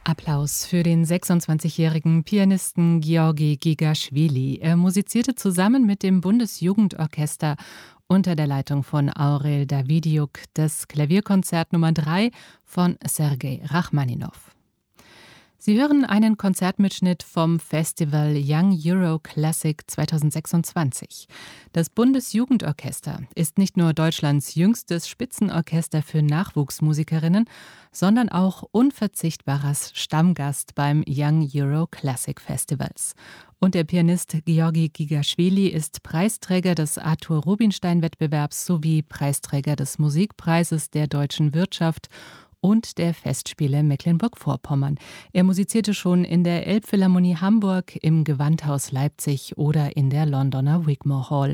Applaus für den 26-jährigen Pianisten Georgi Gigaschwili. Er musizierte zusammen mit dem Bundesjugendorchester unter der Leitung von Aurel Davidiuk das Klavierkonzert Nummer 3 von Sergei Rachmaninow. Sie hören einen Konzertmitschnitt vom Festival Young Euro Classic 2026. Das Bundesjugendorchester ist nicht nur Deutschlands jüngstes Spitzenorchester für Nachwuchsmusikerinnen, sondern auch unverzichtbarer Stammgast beim Young Euro Classic Festivals. Und der Pianist Georgi Gigaschwili ist Preisträger des Arthur Rubinstein-Wettbewerbs sowie Preisträger des Musikpreises der deutschen Wirtschaft und der Festspiele Mecklenburg-Vorpommern. Er musizierte schon in der Elbphilharmonie Hamburg, im Gewandhaus Leipzig oder in der Londoner Wigmore Hall.